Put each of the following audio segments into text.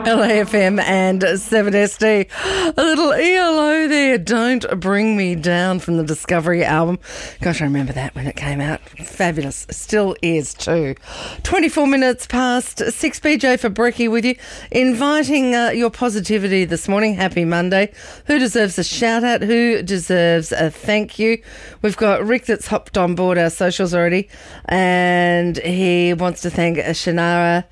LAFM and 7SD. A little ELO there, Don't Bring Me Down from the Discovery album. Gosh, I remember that when it came out. Fabulous. Still is too. 24 minutes past 6. BJ for Brekkie with you. Inviting your positivity this morning. Happy Monday. Who deserves a shout out? Who deserves a thank you? We've got Rick that's hopped on board our socials already, and he wants to thank Shania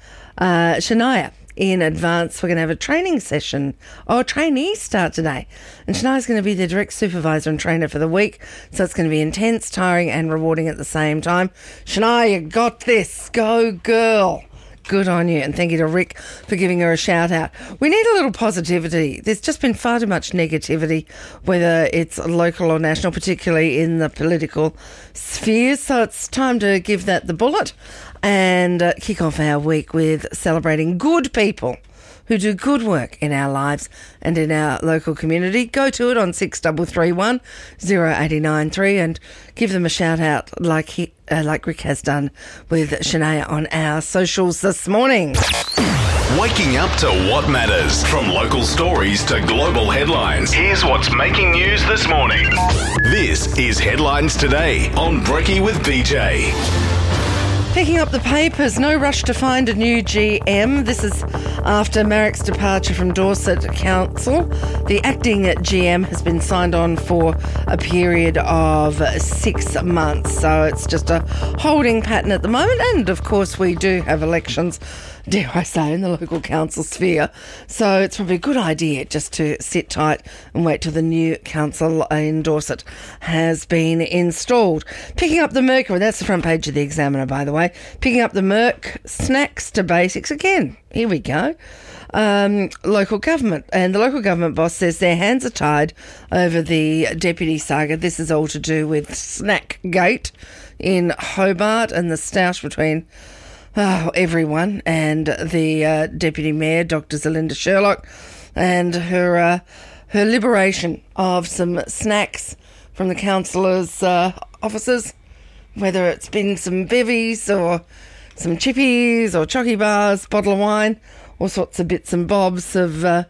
in advance. We're going to have a training session, trainee start today. And Shania's going to be the direct supervisor and trainer for the week. So it's going to be intense, tiring and rewarding at the same time. Shania, you got this. Go girl. Good on you. And thank you to Rick for giving her a shout out. We need a little positivity. There's just been far too much negativity, whether it's local or national, particularly in the political sphere. So it's time to give that the bullet and kick off our week with celebrating good people who do good work in our lives and in our local community. Go to it on 6331 0893 and give them a shout out like Rick has done with Shania on our socials this morning. Waking up to what matters. From local stories to global headlines. Here's what's making news this morning. This is Headlines Today on Brekkie with BJ. Picking up the papers, no rush to find a new GM. This is after Marrick's departure from Dorset Council. The acting GM has been signed on for a period of 6 months. So it's just a holding pattern at the moment. And of course, we do have elections, dare I say, in the local council sphere. So it's probably a good idea just to sit tight and wait till the new council in Dorset has been installed. Picking up the Mercury, that's the front page of the Examiner, by the way. Picking up the Merc, snacks to basics again. Here we go. Local government, and the local government boss says their hands are tied over the deputy saga. This is all to do with Snackgate in Hobart and the stoush between everyone and the deputy mayor, Dr. Zelinda Sherlock, and her liberation of some snacks from the councillors' offices, whether it's been some bevies or some chippies or chocky bars, bottle of wine, all sorts of bits and bobs have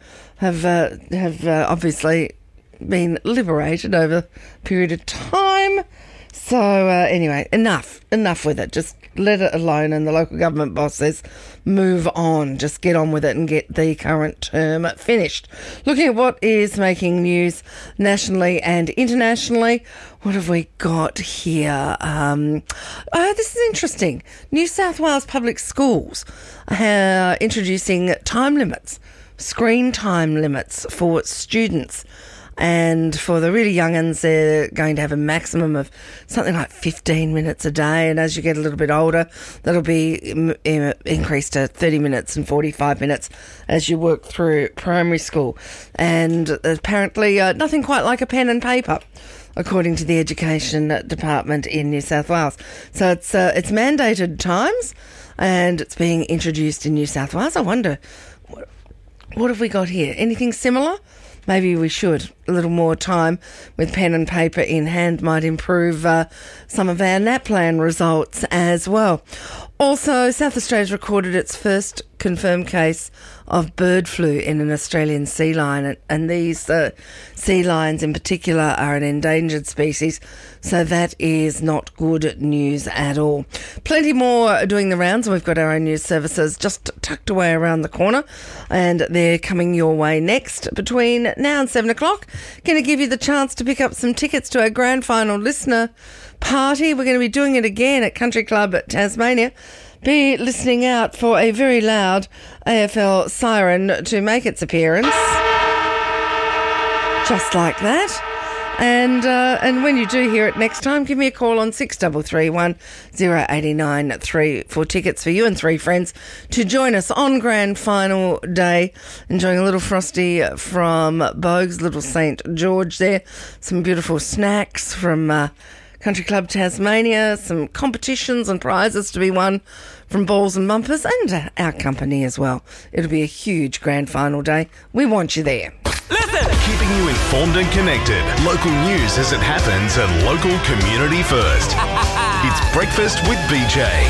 obviously been liberated over a period of time. So anyway, enough with it. Just let it alone. And the local government boss says, move on. Just get on with it and get the current term finished. Looking at what is making news nationally and internationally, what have we got here? This is interesting. New South Wales Public Schools are introducing time limits, screen time limits for students. And for the really young uns, they're going to have a maximum of something like 15 minutes a day. And as you get a little bit older, that'll be increased to 30 minutes and 45 minutes as you work through primary school. And apparently nothing quite like a pen and paper, according to the Education Department in New South Wales. So it's mandated times, and it's being introduced in New South Wales. I wonder, what have we got here? Anything similar? Maybe we should. A little more time with pen and paper in hand might improve some of our NAPLAN results as well. Also, South Australia's recorded its first confirmed case of bird flu in an Australian sea lion, and these sea lions in particular are an endangered species, so that is not good news at all. Plenty more doing the rounds, and we've got our own news services just tucked away around the corner, and they're coming your way next between now and 7 o'clock. Going to give you the chance to pick up some tickets to our grand final listener party. We're going to be doing it again at Country Club at Tasmania. Be listening out for a very loud AFL siren to make its appearance. Just like that. And when you do hear it next time, give me a call on 6331 0893 for tickets for you and 3 friends to join us on Grand Final Day, enjoying a little frosty from Bogues, Little St. George there, some beautiful snacks from Country Club Tasmania, some competitions and prizes to be won from Balls and Bumpers, and our company as well. It'll be a huge grand final day. We want you there. Listen! Keeping you informed and connected. Local news as it happens and local community first. It's Breakfast with BJ.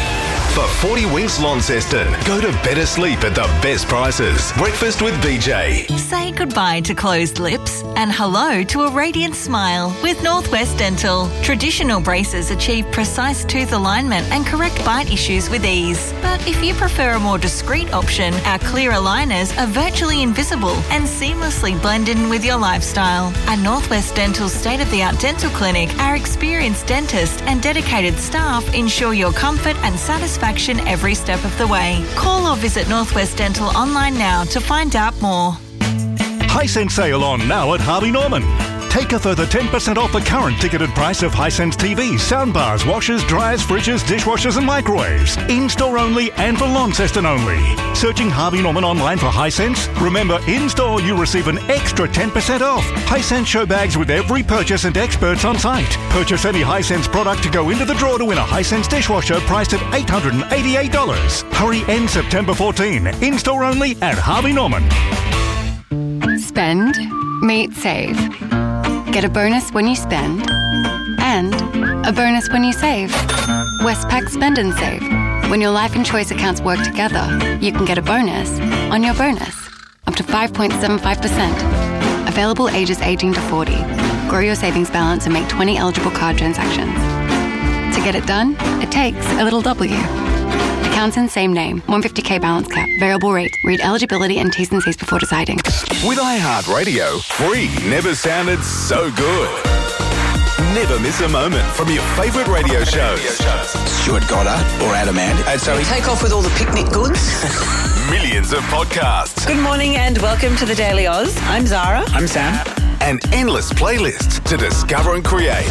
For 40 Winks Launceston, go to better sleep at the best prices. Breakfast with BJ. Say goodbye to closed lips and hello to a radiant smile with Northwest Dental. Traditional braces achieve precise tooth alignment and correct bite issues with ease. But if you prefer a more discreet option, our clear aligners are virtually invisible and seamlessly blend in with your lifestyle. At Northwest Dental's state-of-the-art dental clinic, our experienced dentist and dedicated staff ensure your comfort and satisfaction every step of the way. Call or visit Northwest Dental online now to find out more. Hisense sale on now at Harvey Norman. Take a further 10% off the current ticketed price of Hisense TVs, soundbars, washers, dryers, fridges, dishwashers and microwaves. In-store only and for Launceston only. Searching Harvey Norman online for Hisense? Remember, in-store you receive an extra 10% off. Hisense show bags with every purchase and experts on site. Purchase any Hisense product to go into the draw to win a Hisense dishwasher priced at $888. Hurry, end September 14. In-store only at Harvey Norman. Spend, meet, save. Get a bonus when you spend and a bonus when you save. Westpac Spend and Save. When your life and choice accounts work together, you can get a bonus on your bonus, up to 5.75%. Available ages 18 to 40. Grow your savings balance and make 20 eligible card transactions. To get it done, it takes a little W. Accounts in same name, 150k balance cap, variable rate. Read eligibility and T's and C's before deciding. With iHeartRadio, free never sounded so good. Never miss a moment from your favourite radio shows. Stuart Goddard or Adam Ant. And so take off with all the picnic goods. Millions of podcasts. Good morning and welcome to the Daily Oz. I'm Zara. I'm Sam. And endless playlists to discover and create.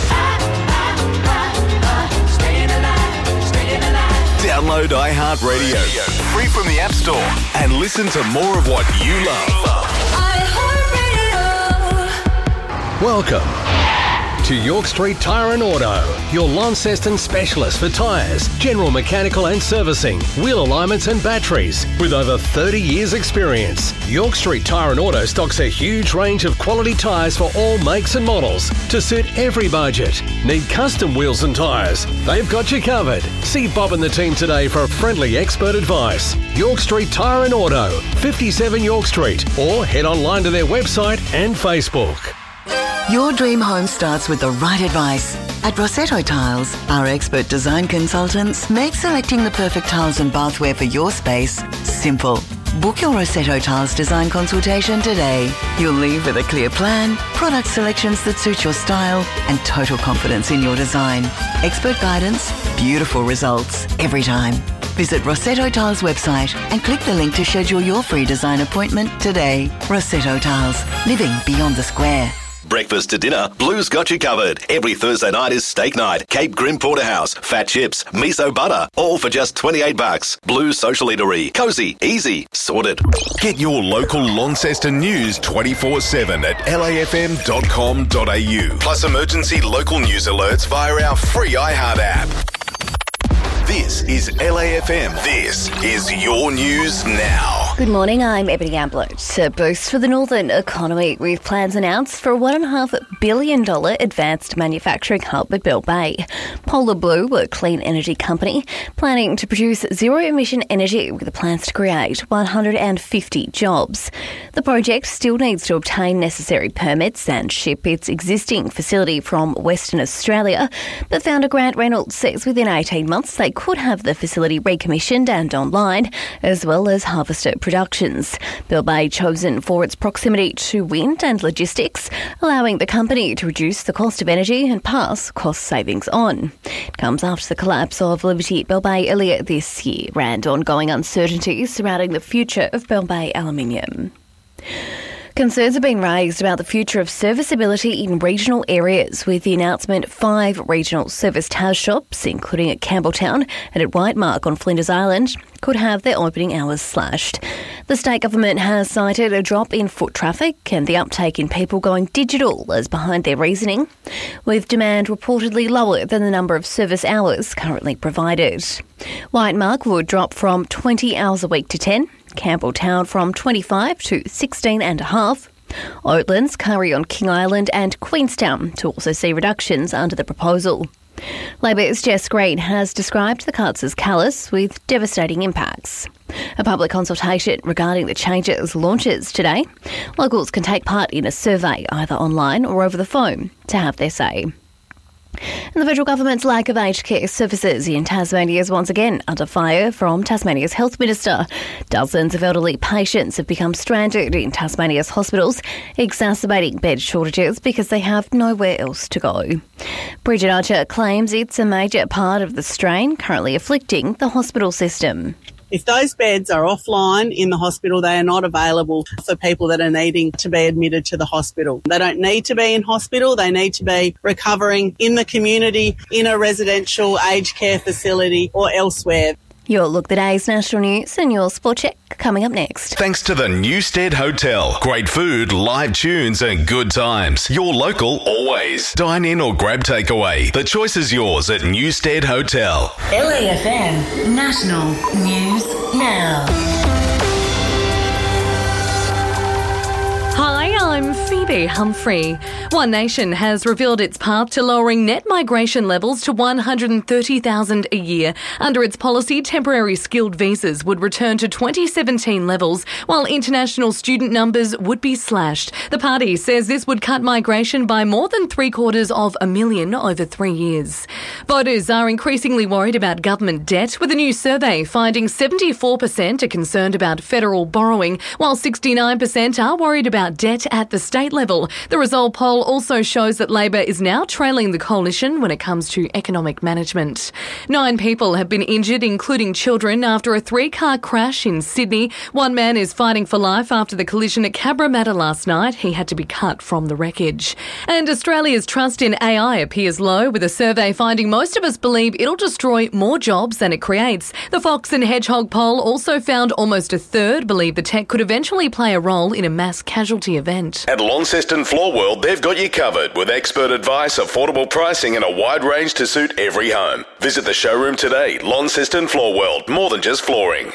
Download iHeartRadio free from the App Store and listen to more of what you love. Welcome to York Street Tyre and Auto, your Launceston specialist for tyres, general mechanical and servicing, wheel alignments and batteries. With over 30 years experience, York Street Tyre and Auto stocks a huge range of quality tyres for all makes and models to suit every budget. Need custom wheels and tyres? They've got you covered. See Bob and the team today for friendly expert advice. York Street Tyre and Auto, 57 York Street, or head online to their website and Facebook. Your dream home starts with the right advice. At Rossetto Tiles, our expert design consultants make selecting the perfect tiles and bathware for your space simple. Book your Rossetto Tiles design consultation today. You'll leave with a clear plan, product selections that suit your style, and total confidence in your design. Expert guidance, beautiful results every time. Visit Rossetto Tiles website and click the link to schedule your free design appointment today. Rossetto Tiles, living beyond the square. Breakfast to dinner, Blue's got you covered. Every Thursday night is steak night. Cape Grim Porterhouse, fat chips, miso butter, all for just $28. Blue's Social Eatery. Cozy, easy, sorted. Get your local Launceston news 24/7 at lafm.com.au. Plus emergency local news alerts via our free iHeart app. This is LAFM. This is your news now. Good morning, I'm Ebony Ablett. A boost for the northern economy with plans announced for a $1.5 billion advanced manufacturing hub at Bell Bay. Polar Blue, a clean energy company, planning to produce zero-emission energy with plans to create 150 jobs. The project still needs to obtain necessary permits and ship its existing facility from Western Australia, but founder Grant Reynolds says within 18 months they could have the facility recommissioned and online, as well as harvester productions. Bell Bay chosen for its proximity to wind and logistics, allowing the company to reduce the cost of energy and pass cost savings on. It comes after the collapse of Liberty at Bell Bay earlier this year and ongoing uncertainties surrounding the future of Bell Bay Aluminium. Concerns have been raised about the future of serviceability in regional areas with the announcement 5 regional service TAS shops, including at Campbelltown and at Whitemark on Flinders Island, could have their opening hours slashed. The state government has cited a drop in foot traffic and the uptake in people going digital as behind their reasoning, with demand reportedly lower than the number of service hours currently provided. Whitemark would drop from 20 hours a week to 10, Campbelltown from 25 to 16.5. Oatlands, Curry on King Island and Queenstown to also see reductions under the proposal. Labor's Jess Green has described the cuts as callous with devastating impacts. A public consultation regarding the changes launches today. Locals can take part in a survey either online or over the phone to have their say. And the federal government's lack of aged care services in Tasmania is once again under fire from Tasmania's health minister. Dozens of elderly patients have become stranded in Tasmania's hospitals, exacerbating bed shortages because they have nowhere else to go. Bridget Archer claims it's a major part of the strain currently afflicting the hospital system. If those beds are offline in the hospital, they are not available for people that are needing to be admitted to the hospital. They don't need to be in hospital. They need to be recovering in the community, in a residential aged care facility or elsewhere. You'll look the day's national news and your sport check coming up next. Thanks to the Newstead Hotel. Great food, live tunes and good times. Your local always. Dine in or grab takeaway. The choice is yours at Newstead Hotel. LAFM National News Now. Hi, I'm Phoebe Humphrey. One Nation has revealed its path to lowering net migration levels to 130,000 a year. Under its policy, temporary skilled visas would return to 2017 levels, while international student numbers would be slashed. The party says this would cut migration by more than 750,000 over 3 years. Voters are increasingly worried about government debt, with a new survey finding 74% are concerned about federal borrowing, while 69% are worried about debt at the state level. The Result poll also shows that Labor is now trailing the coalition when it comes to economic management. 9 people have been injured, including children, after a 3-car crash in Sydney. One man is fighting for life after the collision at Cabramatta last night. He had to be cut from the wreckage. And Australia's trust in AI appears low, with a survey finding most of us believe it'll destroy more jobs than it creates. The Fox and Hedgehog poll also found almost a third believe the tech could eventually play a role in a mass casualty event. At Launceston Floor World, they've got you covered with expert advice, affordable pricing and a wide range to suit every home. Visit the showroom today. Launceston Floor World, more than just flooring.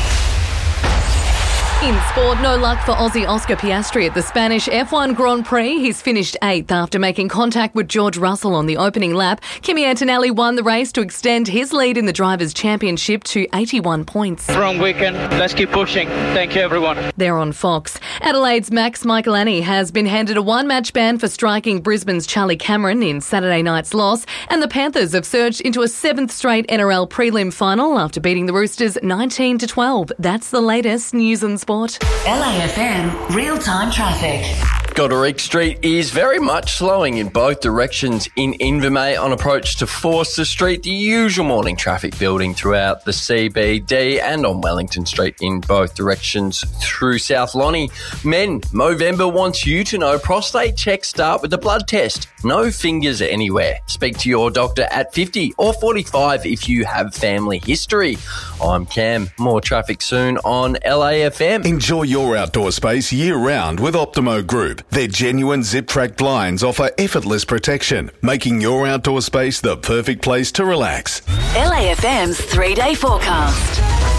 In sport, no luck for Aussie Oscar Piastri at the Spanish F1 Grand Prix. He's finished 8th after making contact with George Russell on the opening lap. Kimi Antonelli won the race to extend his lead in the Drivers' Championship to 81 points. Strong weekend. Let's keep pushing. Thank you, everyone. They're on Fox. Adelaide's Max Michelani has been handed a 1-match ban for striking Brisbane's Charlie Cameron in Saturday night's loss, and the Panthers have surged into a 7th straight NRL prelim final after beating the Roosters 19-12. That's the latest news and sport. LAFM real-time traffic. Goderic Street is very much slowing in both directions in Invermay on approach to Forster Street. The usual morning traffic building throughout the CBD and on Wellington Street in both directions through South Lonnie. Men, Movember wants you to know prostate checks start with a blood test. No fingers anywhere. Speak to your doctor at 50 or 45 if you have family history. I'm Cam. More traffic soon on LAFM. Enjoy your outdoor space year-round with Optimo Group. Their genuine zip-track blinds offer effortless protection, making your outdoor space the perfect place to relax. LAFM's 3-day forecast.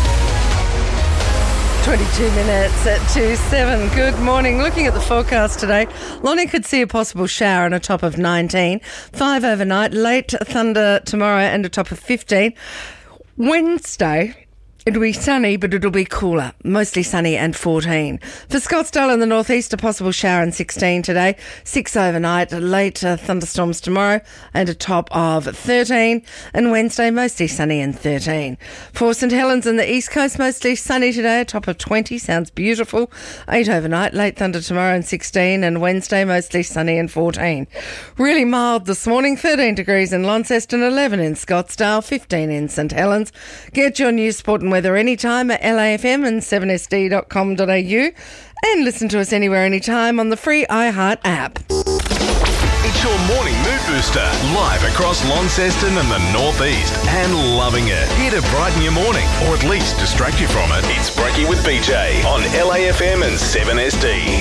22 minutes at 2:07. Good morning. Looking at the forecast today, Lonnie could see a possible shower and a top of 19. 5 overnight, late thunder tomorrow and a top of 15. Wednesday, it'll be sunny, but it'll be cooler. Mostly sunny and 14. For Scottsdale in the northeast, a possible shower and 16 today. 6 overnight, late thunderstorms tomorrow and a top of 13. And Wednesday, mostly sunny and 13. For St Helens in the east coast, mostly sunny today, a top of 20. Sounds beautiful. 8 overnight, late thunder tomorrow and 16. And Wednesday, mostly sunny and 14. Really mild this morning, 13 degrees in Launceston, 11 in Scottsdale, 15 in St Helens. Get your news, sport and weather anytime at LAFM and 7sd.com.au and listen to us anywhere, anytime on the free iHeart app. It's your morning mood booster, live across Launceston and the northeast, and loving it. Here to brighten your morning, or at least distract you from it. It's Brekkie with BJ on LAFM and 7SD.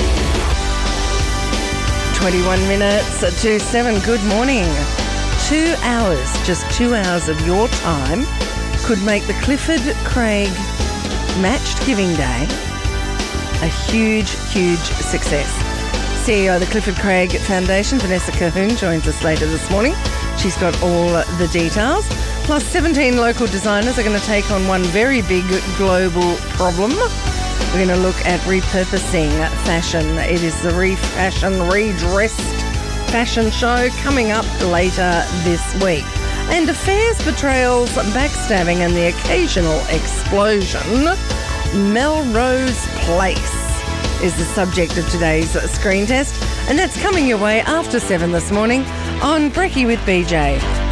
21 minutes to 7. Good morning. 2 hours, just 2 hours of your time could make the Clifford Craig Matched Giving Day a huge, huge success. CEO of the Clifford Craig Foundation, Vanessa Cahoon, joins us later this morning. She's got all the details. Plus 17 local designers are going to take on one very big global problem. We're going to look at repurposing fashion. It is the Refashion Redressed fashion show coming up later this week. And affairs, betrayals, backstabbing and the occasional explosion. Melrose Place is the subject of today's screen test. And that's coming your way after 7 this morning on Brekkie with BJ.